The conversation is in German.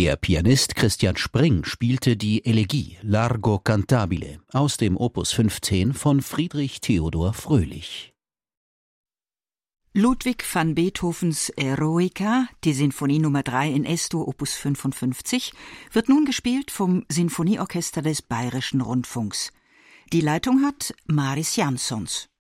Der Pianist Christian Spring spielte die Elegie Largo cantabile aus dem Opus 15 von Friedrich Theodor Fröhlich. Ludwig van Beethovens Eroica, die Sinfonie Nummer 3 in Es-Dur Opus 55, wird nun gespielt vom Sinfonieorchester des Bayerischen Rundfunks. Die Leitung hat Maris Jansons.